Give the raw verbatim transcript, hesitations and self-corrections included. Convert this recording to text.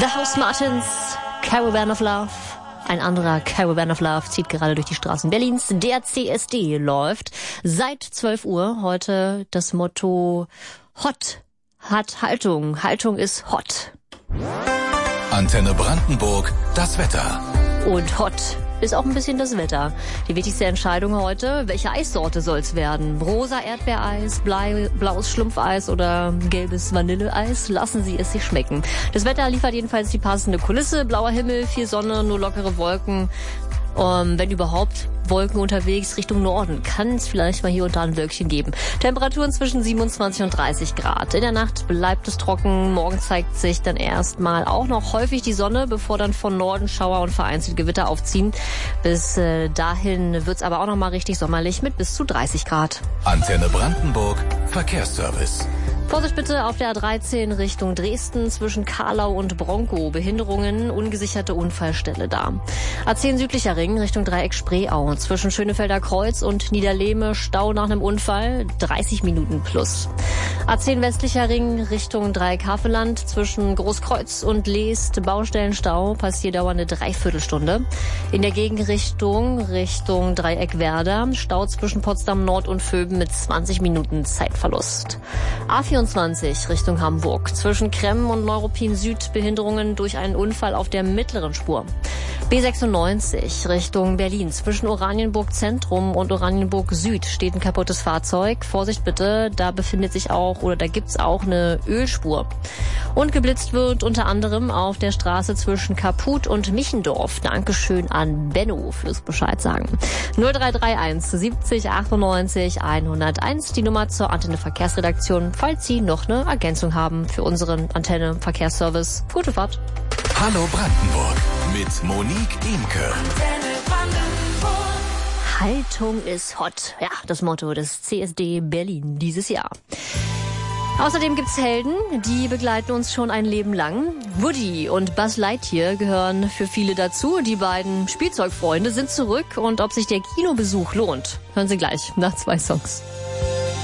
The House Martins, Caravan of Love. Ein anderer Caravan of Love zieht gerade durch die Straßen Berlins. Der C S D läuft seit zwölf Uhr. Heute das Motto Hot hat Haltung. Haltung ist hot. Antenne Brandenburg, das Wetter. Und hot ist auch ein bisschen das Wetter. Die wichtigste Entscheidung heute, welche Eissorte soll's werden? Rosa Erdbeereis, Blei, blaues Schlumpfeis oder gelbes Vanilleeis? Lassen Sie es sich schmecken. Das Wetter liefert jedenfalls die passende Kulisse. Blauer Himmel, viel Sonne, nur lockere Wolken. Um, wenn überhaupt Wolken unterwegs Richtung Norden, kann es vielleicht mal hier und da ein Wölkchen geben. Temperaturen zwischen siebenundzwanzig und dreißig Grad. In der Nacht bleibt es trocken. Morgen zeigt sich dann erstmal auch noch häufig die Sonne, bevor dann von Norden Schauer und vereinzelt Gewitter aufziehen. Bis äh, dahin wird's aber auch noch mal richtig sommerlich mit bis zu dreißig Grad. Antenne Brandenburg, Verkehrsservice. Vorsicht bitte auf der A dreizehn Richtung Dresden zwischen Karlau und Bronkow. Behinderungen, ungesicherte Unfallstelle da. A zehn südlicher Ring Richtung Dreieck Spreeau zwischen Schönefelder Kreuz und Niederlehme. Stau nach einem Unfall, dreißig Minuten plus. A zehn westlicher Ring Richtung Dreieck Havelland zwischen Großkreuz und Leest. Baustellenstau, Passierdauer eine Dreiviertelstunde. In der Gegenrichtung Richtung Dreieck Werder. Stau zwischen Potsdam Nord und Vöben mit zwanzig Minuten Zeitverlust. A vierundzwanzig Richtung Hamburg. Zwischen Kremmen und Neuruppin Süd Behinderungen durch einen Unfall auf der mittleren Spur. B sechsundneunzig Richtung Berlin. Zwischen Oranienburg Zentrum und Oranienburg Süd steht ein kaputtes Fahrzeug. Vorsicht bitte, da befindet sich auch oder da gibt's auch eine Ölspur. Und geblitzt wird unter anderem auf der Straße zwischen Kaput und Michendorf. Dankeschön an Benno fürs Bescheid sagen. null drei drei eins siebzig achtundneunzig hunderteins, die Nummer zur Antenne Verkehrsredaktion, falls Sie noch eine Ergänzung haben für unseren Antenne Verkehrsservice. Gute Fahrt. Hallo Brandenburg mit Monique Imke. Haltung ist hot. Ja, das Motto des C S D Berlin dieses Jahr. Außerdem gibt's Helden, die begleiten uns schon ein Leben lang. Woody und Buzz Lightyear gehören für viele dazu. Die beiden Spielzeugfreunde sind zurück und ob sich der Kinobesuch lohnt, hören Sie gleich nach zwei Songs.